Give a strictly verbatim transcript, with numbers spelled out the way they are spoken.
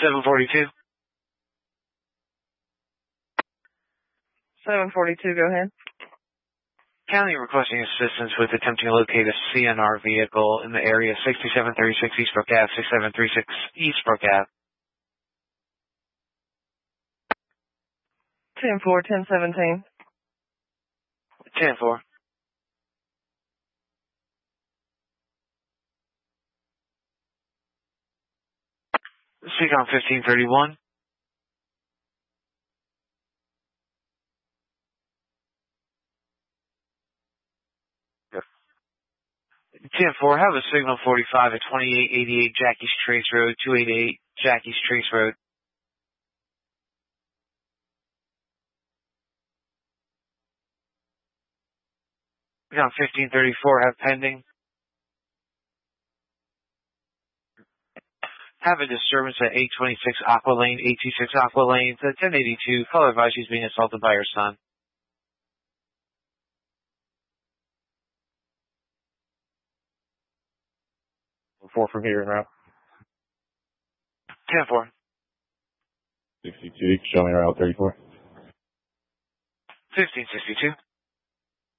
seven forty-two. seven forty-two, go ahead. County requesting assistance with attempting to locate a C N R vehicle in the area sixty-seven thirty-six Eastbrook Ave, sixty-seven thirty-six Eastbrook Ave. ten four, ten seventeen. ten four. Seacom fifteen thirty-one. ten four, have a signal forty-five at twenty-eight eighty-eight Jackie's Trace Road, two eighty-eight Jackie's Trace Road. Seacom fifteen thirty-four, have pending. Have a disturbance at eight twenty-six Aqua Lane, eight twenty-six Aqua Lane, to ten eighty-two. Caller advised she's being assaulted by her son. Four from here, route. ten four. sixty-two, show me route thirty-four. fifteen sixty-two.